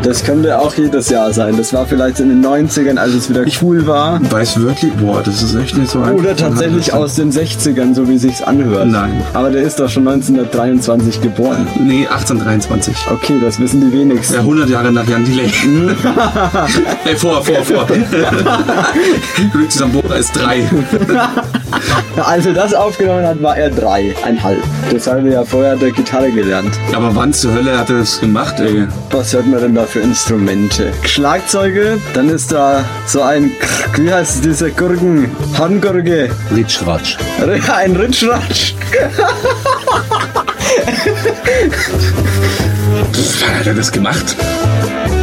Das könnte auch jedes Jahr sein. Das war vielleicht in den 90ern, als es wieder cool war. Weiß wirklich, boah, das ist echt nicht so einfach. Oder tatsächlich aus den 60ern, so wie sich's anhört. Nein. Aber der ist doch schon 1923 geboren. Nee, 1823. Okay, das wissen die wenigsten. Ja, 100 Jahre nach Jan Delay. Ey, vor. Glück Sambora ist 3. Als er das aufgenommen hat, war er 3,5. Deshalb ja vorher der Gitarre gelernt. Aber wann zur Hölle hat er das gemacht, ey? Was hört man denn da für Instrumente? Schlagzeuge, dann ist da so ein, wie heißt diese Gurken? Horngurke. Ritschratsch. Ein Ritschratsch. Wann hat er das gemacht?